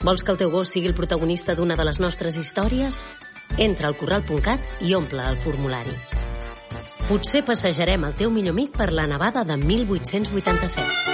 Vols que el teu gos sigui el protagonista d'una de les nostres històries? Entra al corral.cat i omple el formulari. Potser passejarem el teu millor amic per la nevada de 1887.